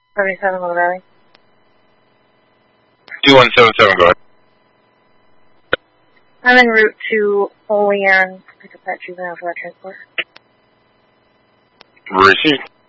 77 Little Valley. 2177, go ahead. I'm en route to Olean to pick up that juvenile for that transport. Received.